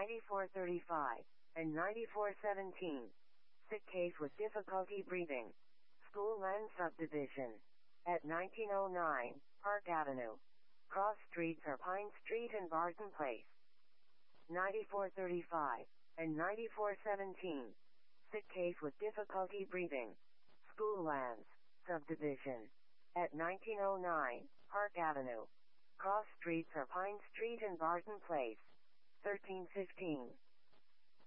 9435, and 9417. Sick case with difficulty breathing. School land subdivision. At 1909, Park Avenue. Cross streets are Pine Street and Barton Place. 9435, and 9417. Sick case with difficulty breathing. School lands, subdivision. At 1909, Park Avenue. Cross streets are Pine Street and Barton Place. 1315.